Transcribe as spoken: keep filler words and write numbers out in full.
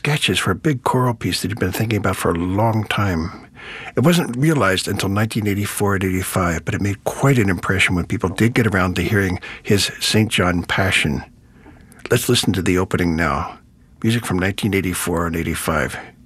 sketches for a big choral piece that he'd been thinking about for a long time. It wasn't realized until nineteen eighty-four and eighty-five, but it made quite an impression when people did get around to hearing his Saint John Passion. Let's listen to the opening now. Music from nineteen eighty-four and eighty-five.